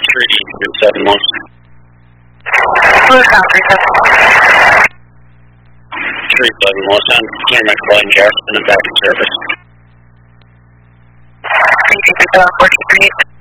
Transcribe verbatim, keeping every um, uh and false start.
three three seven one. Blue Sound three seven one. three seven one, and Cameron Flying Jefferson and back in service. three two three seven four two three eight.